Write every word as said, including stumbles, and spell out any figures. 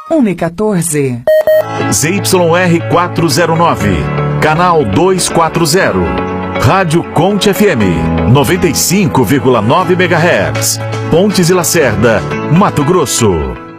uma e quatorze. Z Y R quatrocentos e nove, canal duzentos e quarenta. Rádio Conte F M, noventa e cinco vírgula nove megahertz. Pontes e Lacerda, Mato Grosso.